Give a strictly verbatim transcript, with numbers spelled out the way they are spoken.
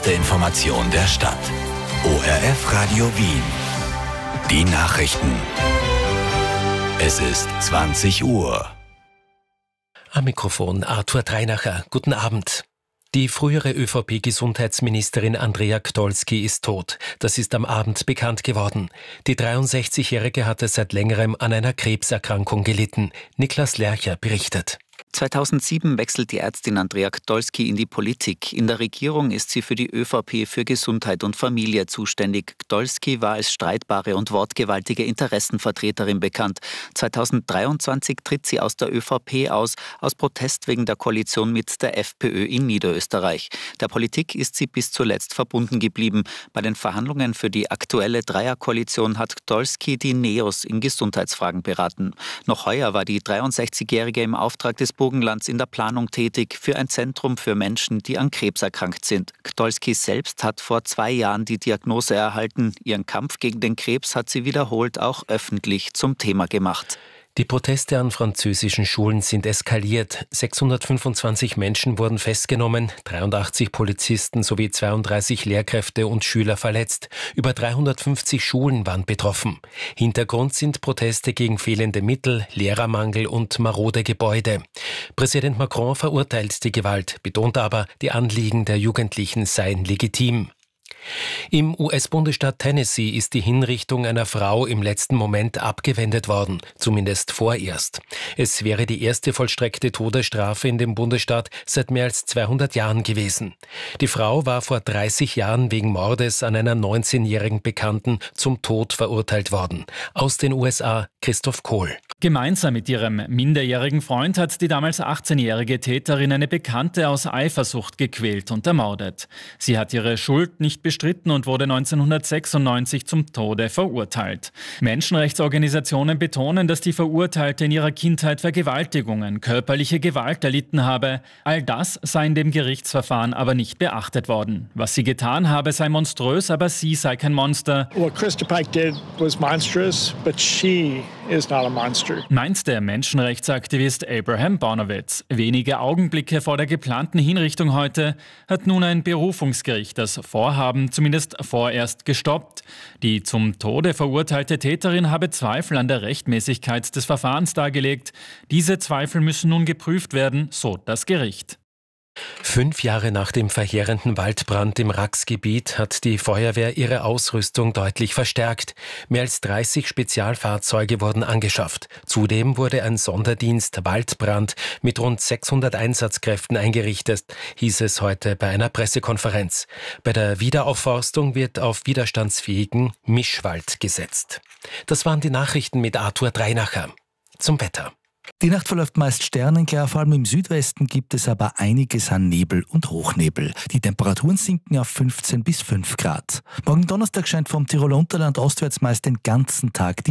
Der Information der Stadt. O R F Radio Wien. Die Nachrichten. Es ist zwanzig Uhr. Am Mikrofon Arthur Dreinacher. Guten Abend. Die frühere ÖVP-Gesundheitsministerin Andrea Gdolski ist tot. Das ist am Abend bekannt geworden. Die dreiundsechzigjährige hatte seit längerem an einer Krebserkrankung gelitten. Niklas Lercher berichtet. zweitausendsieben wechselt die Ärztin Andrea Gdolski in die Politik. In der Regierung ist sie für die ÖVP für Gesundheit und Familie zuständig. Gdolski war als streitbare und wortgewaltige Interessenvertreterin bekannt. zweitausenddreiundzwanzig tritt sie aus der ÖVP aus, aus Protest wegen der Koalition mit der FPÖ in Niederösterreich. Der Politik ist sie bis zuletzt verbunden geblieben. Bei den Verhandlungen für die aktuelle Dreierkoalition hat Gdolski die Neos in Gesundheitsfragen beraten. Noch heuer war die dreiundsechzigjährige im Auftrag des Burgenlands in der Planung tätig für ein Zentrum für Menschen, die an Krebs erkrankt sind. Gdolski selbst hat vor zwei Jahren die Diagnose erhalten. Ihren Kampf gegen den Krebs hat sie wiederholt auch öffentlich zum Thema gemacht. Die Proteste an französischen Schulen sind eskaliert. sechshundertfünfundzwanzig Menschen wurden festgenommen, dreiundachtzig Polizisten sowie zweiunddreißig Lehrkräfte und Schüler verletzt. Über dreihundertfünfzig Schulen waren betroffen. Hintergrund sind Proteste gegen fehlende Mittel, Lehrermangel und marode Gebäude. Präsident Macron verurteilt die Gewalt, betont aber, die Anliegen der Jugendlichen seien legitim. Im U S-Bundesstaat Tennessee ist die Hinrichtung einer Frau im letzten Moment abgewendet worden, zumindest vorerst. Es wäre die erste vollstreckte Todesstrafe in dem Bundesstaat seit mehr als zweihundert Jahren gewesen. Die Frau war vor dreißig Jahren wegen Mordes an einer neunzehnjährigen Bekannten zum Tod verurteilt worden. Aus den U S A Christoph Kohl. Gemeinsam mit ihrem minderjährigen Freund hat die damals achtzehnjährige Täterin eine Bekannte aus Eifersucht gequält und ermordet. Sie hat ihre Schuld nicht bestritten und wurde neunzehnhundertsechsundneunzig zum Tode verurteilt. Menschenrechtsorganisationen betonen, dass die Verurteilte in ihrer Kindheit Vergewaltigungen, körperliche Gewalt erlitten habe. All das sei in dem Gerichtsverfahren aber nicht beachtet worden. Was sie getan habe, sei monströs, aber sie sei kein Monster. What Krista Pike did was monstrous, but she is not a monster. Meint der Menschenrechtsaktivist Abraham Bonowitz. Wenige Augenblicke vor der geplanten Hinrichtung heute hat nun ein Berufungsgericht das Vorhaben zumindest vorerst gestoppt. Die zum Tode verurteilte Täterin habe Zweifel an der Rechtmäßigkeit des Verfahrens dargelegt. Diese Zweifel müssen nun geprüft werden, so das Gericht. Fünf Jahre nach dem verheerenden Waldbrand im Rax-Gebiet hat die Feuerwehr ihre Ausrüstung deutlich verstärkt. Mehr als dreißig Spezialfahrzeuge wurden angeschafft. Zudem wurde ein Sonderdienst Waldbrand mit rund sechshundert Einsatzkräften eingerichtet, hieß es heute bei einer Pressekonferenz. Bei der Wiederaufforstung wird auf widerstandsfähigen Mischwald gesetzt. Das waren die Nachrichten mit Arthur Dreinacher. Zum Wetter. Die Nacht verläuft meist sternenklar, vor allem im Südwesten gibt es aber einiges an Nebel und Hochnebel. Die Temperaturen sinken auf fünfzehn bis fünf Grad. Morgen Donnerstag scheint vom Tiroler Unterland ostwärts meist den ganzen Tag die